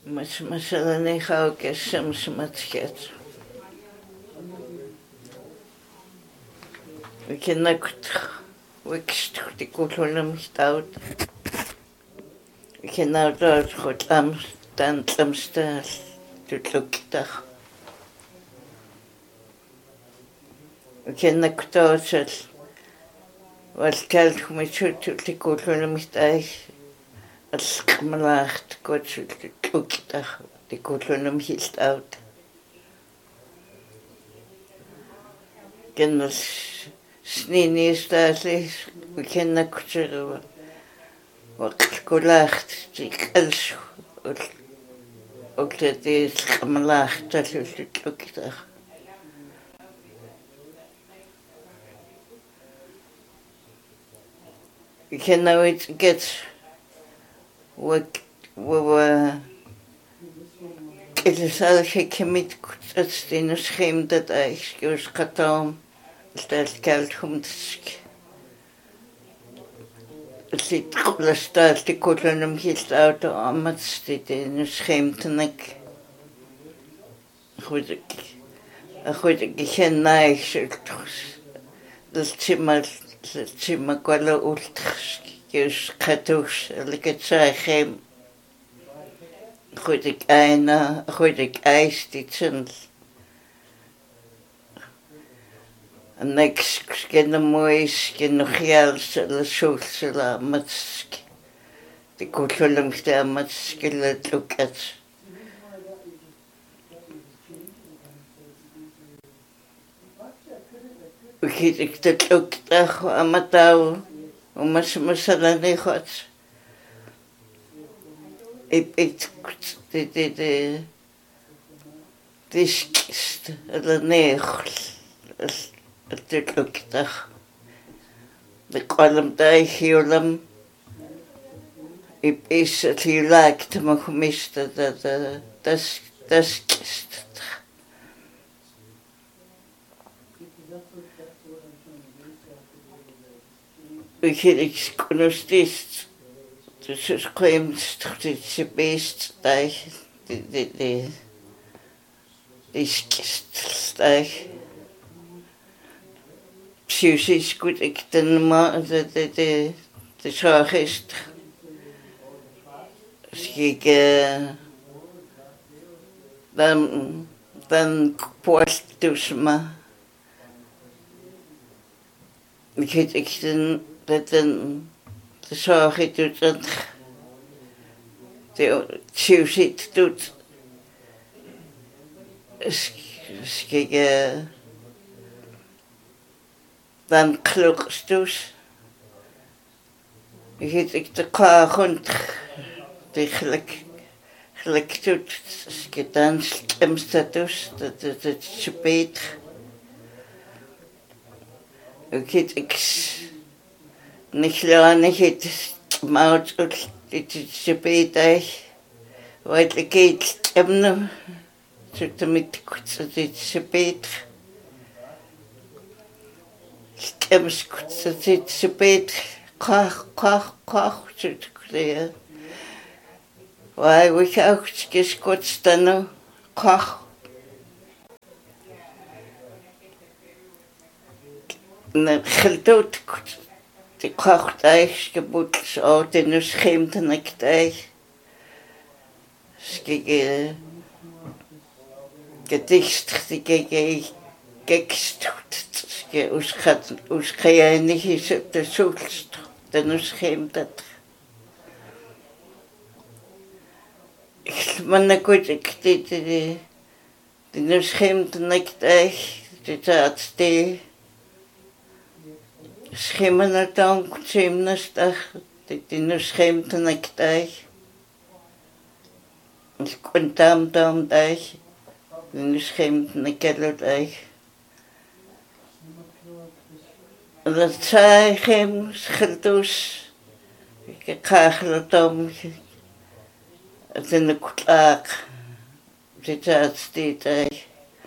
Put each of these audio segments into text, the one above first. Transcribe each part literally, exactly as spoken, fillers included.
mas masalani khao ke samsmatsket wikenakut wikst tikulolam stout wikenautot khotlam tan tlamstal tutlukitach wikenakutosal walkal khumechut tikulolam stai alqmalacht kotsul tutlukitach tikulolam stout kennas snini staalis wikenakutserwa وقلقلاخت تيكالش وقلتي القملاخت تلوكتاخ كنا ويتقت وك و كل سالك كميت كتستين سخيم دايش كوش قطام التالكالتهم تسك Sit kolastal te kolanum hilt auto amats te nuschemtnek. Goed ik goed ik geen naïsels. Dat chimmal chimma kwala ultrs kus katus lekker zeggen. Goed ik een goed ik ijs dit zijn. En niks ken de moois ken nog heel de soortela matsk de koolum sta matsk het lukt ik ik het lukt toch amatau om mas masala nee gaat ik ik de de de dis de nee التلوكتاخ بقلم دايخيولم إبئيس تيلاك تمخميست دا دا داس داس كست وكيريكس كونوستيست تسوس قيمت تختيت بيست دايخ دي دي دي ديسكست دايخ Precies goed, ik den maar de de de de zorg is. Als ik dan dan post dus maar. Ik weet ik den dat den de zorg is doet dat de precies doet. Als als ik dan klukkstus. Ik weet ik de klaagond die gelijk gelijk doet. Als ik dan stemstatus dat het het speet. Ik weet ik niet lang niet maat uit dit speet eigenlijk. Wat ik eet stemmen. Zit er met goed dit speet. Stems zit ze beet, kach, kach, kach, zit kreeg. Waar we ook gescoord staan, kach. En geldood, die kach thuis geboet, zo in de schermte en ik thuis. Skike, gedicht, die kijk, gekst. Us gaat us geen niet is de zoekst dan us geen dat ik man goed ik dit de de us geen niet echt dit dat de schimmen het dan schimmen dag dit de us geen niet echt ik kon tam tam dag de us geen niet echt dat zij geen schildus, ik krijg het om, het in de klaak, dit uitsteekt hij.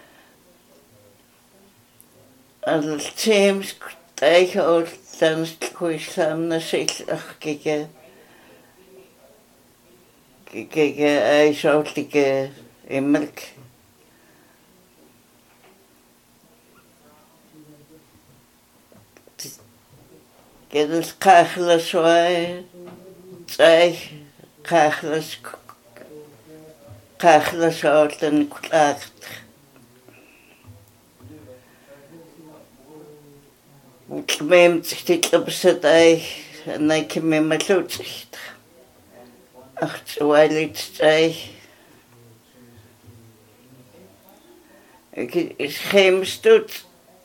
Als het teams tegen ons, dan is het goed samen naar zich gekeken. Kijk, hij zou die melk. Kijk, kachlas waai, zij kachlas, kachlas uit en klacht. Ik meen zich dit op zet hij en ik heb me met loodzicht. Ach, zo hij liet zij. Ik is geen stoot.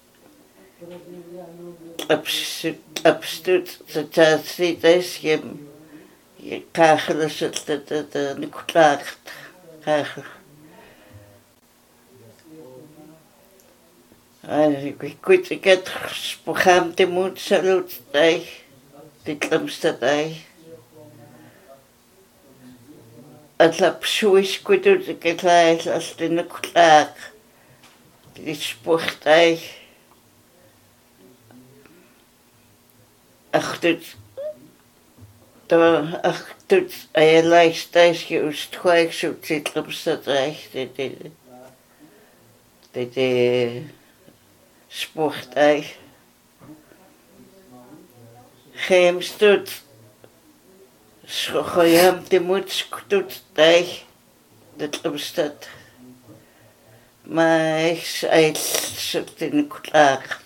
Absoluut, dat ziet is je je kachels het het het niet klaagt kachel. Ik weet ik het programma te moet salut hij dit lamstad hij. Het lap Swiss goed uit ik het als de niet klaag. Dit sport hij. Ach, dit, ach, dit, hij lijst thuisje uit het zo zit op stad recht, dit, dit, dit, dit, sport hij. Geen stoot, schooi hem de moed stoot hij, dit op stad. Maar ik zei, zit in de klaag.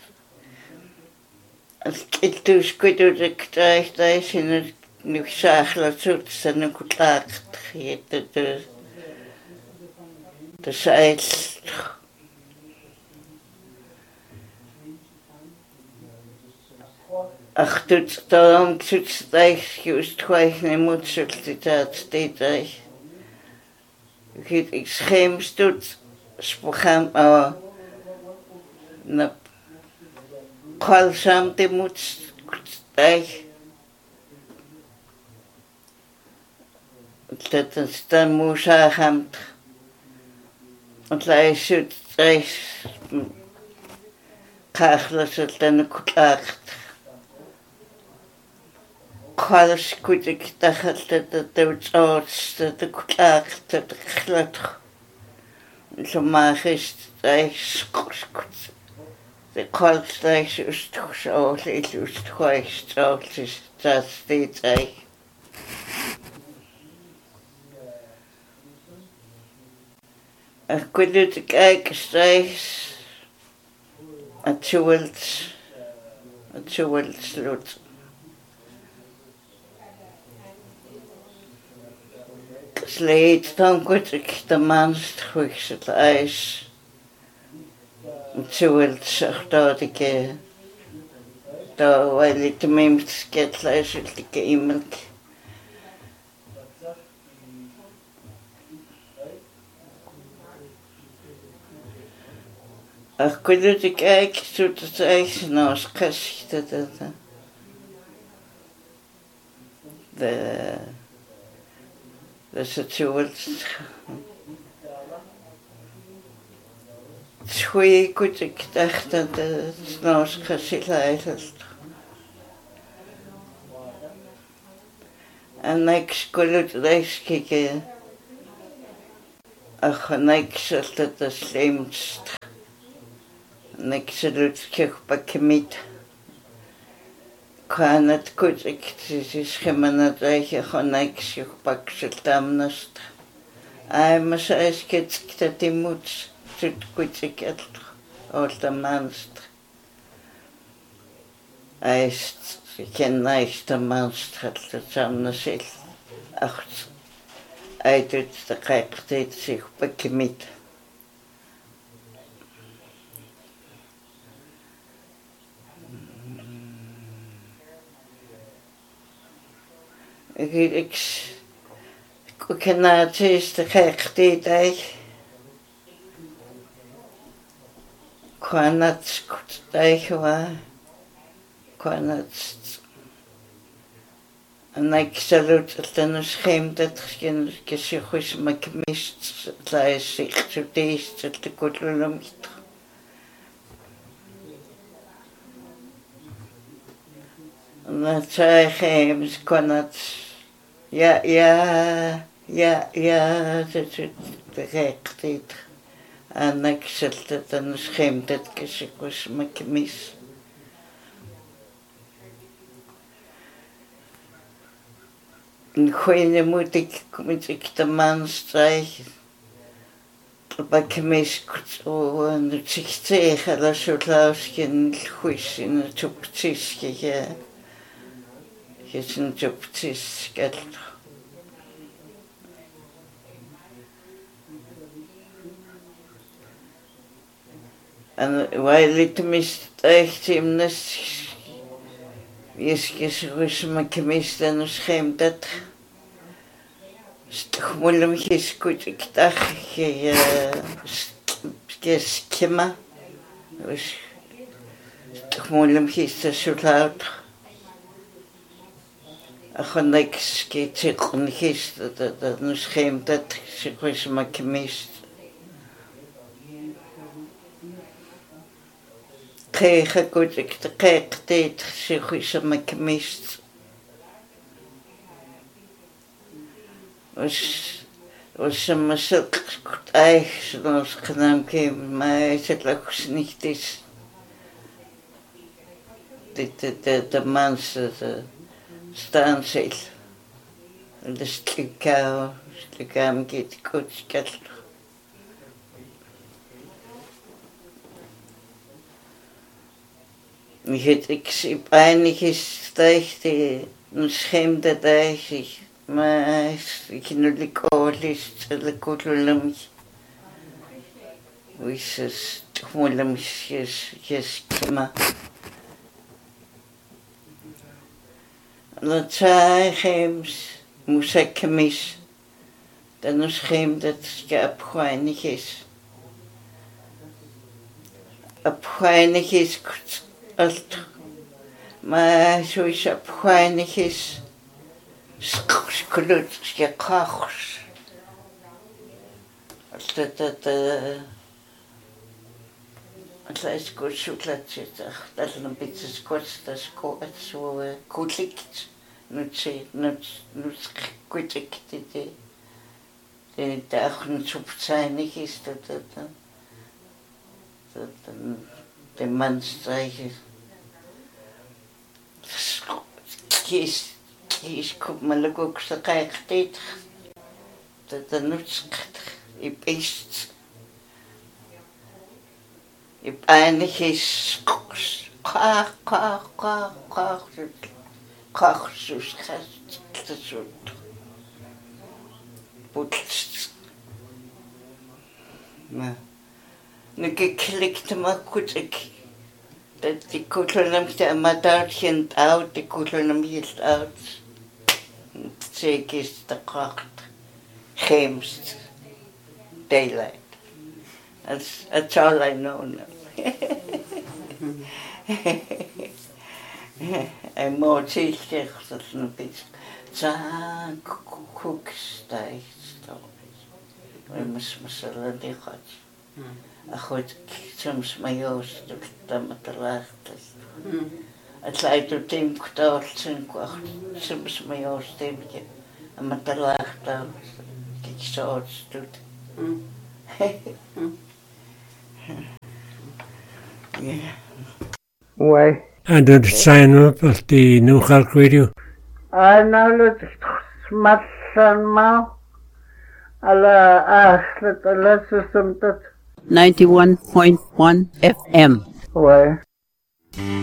Ik dus goed dat ik thuis thuis in het nu zag dat het zijn een goed laag de de de zijde ach het dan zit thuis juist gelijk niet moet sollicitaat steeds thuis ik scherm stoot sprogam maar na kwalsam de moet thuis dat is dan moest gaan want hij zit thuis kachlas het dan klaagt kwals goed ik dacht dat dat het oudst dat ik klaagt dat ik glad zo maar is hij schot de kwals thuis is toch zo is het geweest zo is dat steeds hij ik weet niet, ik kijk steeds het zoiets het zoiets doet. Sleet dan goed ik de manst goed het ijs het zoiets zegt dat ik daar wil ik de meest ketlijst ik iemand ach, kun je het kijken, zo het ijs nou als kastje dat de dat is het zo het het goeie goed ik dacht dat het nou als kastje lijst en ik kon het ijs kijken ach en ik zat het de slimst ik zat het gekbakken met kan het goed ik het is geen het eigen gewoon ik gekbakken zit amnest hij maar ze is het dat die moet zit goed ik het als de manst hij is geen nice de manst het samen zit ach hij doet de kijkt zich bakken met ik ik ik ken het is de gek dit hij kan het goed tegen kan het en ik zal het dan schijnt dat geen keer goed maar gemist zij zich zo deze te koelen en dat zij geen kan het ja ja Ja, ja, dat is direct dit. En ik zet het en schijnt dat ik was met mis. En goeie moet ik, moet ik de man strijken. Maar ik mis zo en het zich tegen, dat zo lausje goed in het optische, ja. Je is een optische geld. En wij lieten mis echt in de is is maar gemist en schijnt dat. Moeilijk is goed, ik dacht, je is schema. Dus moeilijk is dat zo laat. En ik schiet zich ongist, dat nu schijnt dat, ik was maar gemist. Kijk, goed, ik kijk dit, ik was maar gemist. Was was maar zo goed eigen zoals gedaan geven, maar het ook niet is. De de de de mensen staan zich. De stikkou, stikkou gaat goed skelt. Ik het ik zie einig is steigt die een schim dat hij zich. Maar ik nu de koolist, de koolum. Hoe is het? Koolum is is kima. Dat zij gems moest ik mis. Dan is geen dat je opgeweinig is. Opgeweinig is als maar zo is opgeweinig is. Sklut, je kachs. Dat dat het is goed zo dat dat is een beetje kort, dat is zo goed licht. Nu zie nu nu goed ik dit de dag niet zo zijn is dat dat dat de man strijken. Kies is kom maar ook zo kijk dit dat dat niet ik is ik einig is kach kach kach kach kach zo schast dat zo putst maar nu geklikt maar goed ik dat die koelum de amateurtje oud die koelum is oud zeker is de kracht geemst daylight that's that's all I know now. En mooi zeg dat een beetje zaak koekstijgt we moesten zullen die gaat goed soms mijn joost dat met de laagte het leidt tot een kwartaal zijn kwacht soms mijn joost stemmetje en met de laagte kijk zo het doet ja Why? En dat zijn op als die nu gaat radio. Ah, nou het smatsan maar alla acht alla system dat ninety-one point one F M. Why?